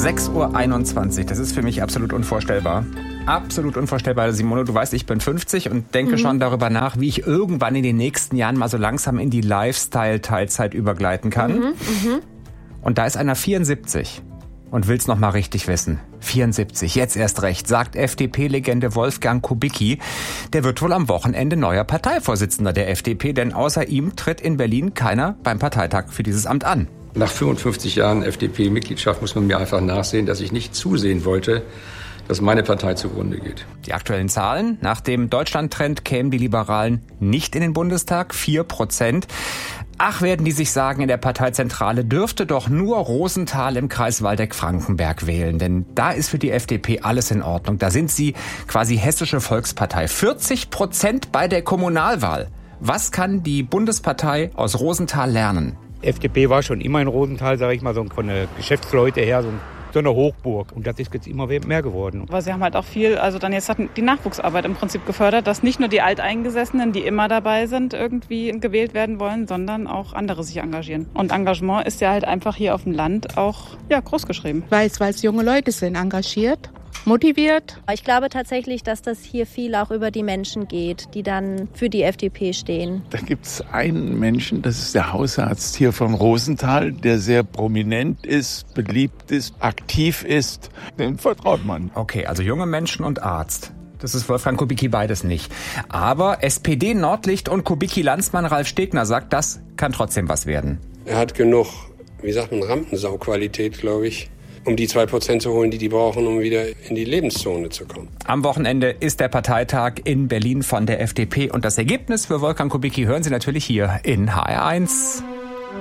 6:21 Uhr. Das ist für mich absolut unvorstellbar. Absolut unvorstellbar, Simone. Du weißt, ich bin 50 und denke schon darüber nach, wie ich irgendwann in den nächsten Jahren mal so langsam in die Lifestyle-Teilzeit übergleiten kann. Und da ist einer 74 und will's noch mal richtig wissen. 74, jetzt erst recht, sagt FDP-Legende Wolfgang Kubicki. Der wird wohl am Wochenende neuer Parteivorsitzender der FDP, denn außer ihm tritt in Berlin keiner beim Parteitag für dieses Amt an. Nach 55 Jahren FDP-Mitgliedschaft muss man mir einfach nachsehen, dass ich nicht zusehen wollte, dass meine Partei zugrunde geht. Die aktuellen Zahlen: Nach dem Deutschland-Trend kämen die Liberalen nicht in den Bundestag, 4%. Ach, werden die sich sagen, in der Parteizentrale dürfte doch nur Rosenthal im Kreis Waldeck-Frankenberg wählen. Denn da ist für die FDP alles in Ordnung. Da sind sie quasi hessische Volkspartei. 40% bei der Kommunalwahl. Was kann die Bundespartei aus Rosenthal lernen? FDP war schon immer in Rosenthal, sage ich mal, so von der Geschäftsleute her, so eine Hochburg. Und das ist jetzt immer mehr geworden. Aber sie haben halt auch viel, also dann jetzt hat die Nachwuchsarbeit im Prinzip gefördert, dass nicht nur die Alteingesessenen, die immer dabei sind, irgendwie gewählt werden wollen, sondern auch andere sich engagieren. Und Engagement ist ja halt einfach hier auf dem Land auch groß geschrieben. Weil es junge Leute sind, engagiert, motiviert. Ich glaube tatsächlich, dass das hier viel auch über die Menschen geht, die dann für die FDP stehen. Da gibt es einen Menschen, das ist der Hausarzt hier von Rosenthal, der sehr prominent ist, beliebt ist, aktiv ist. Dem vertraut man. Okay, also junge Menschen und Arzt. Das ist Wolfgang Kubicki beides nicht. Aber SPD Nordlicht und Kubicki-Landsmann Ralf Stegner sagt, das kann trotzdem was werden. Er hat genug, Rampensau-Qualität, glaube ich, um die 2% zu holen, die brauchen, um wieder in die Lebenszone zu kommen. Am Wochenende ist der Parteitag in Berlin von der FDP. Und das Ergebnis für Wolfgang Kubicki hören Sie natürlich hier in HR1.